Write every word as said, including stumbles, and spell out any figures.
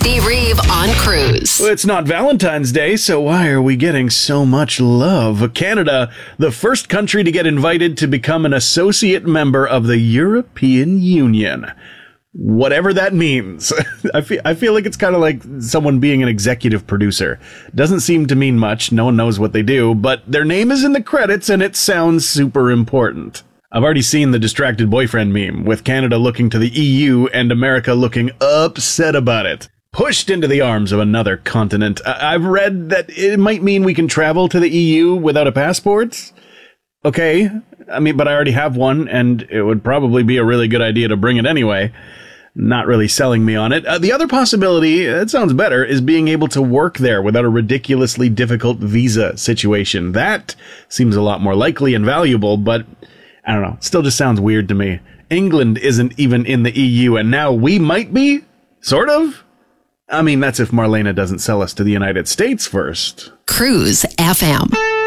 Steve Reeve on Cruise. Well, it's not Valentine's Day, so why are we getting so much love? Canada, the first country to get invited to become an associate member of the European Union. Whatever that means. I feel, I feel like it's kind of like someone being an executive producer. Doesn't seem to mean much. No one knows what they do, but their name is in the credits and it sounds super important. I've already seen the distracted boyfriend meme with Canada looking to the E U and America looking upset about it. Pushed into the arms of another continent. I- I've read that it might mean we can travel to the E U without a passport. Okay. I mean, but I already have one and it would probably be a really good idea to bring it anyway. Not really selling me on it. Uh, the other possibility, it sounds better, is being able to work there without a ridiculously difficult visa situation. That seems a lot more likely and valuable, but I don't know. Still just sounds weird to me. England isn't even in the E U, and now we might be? Sort of? I mean, that's if Marlena doesn't sell us to the United States first. Cruise F M.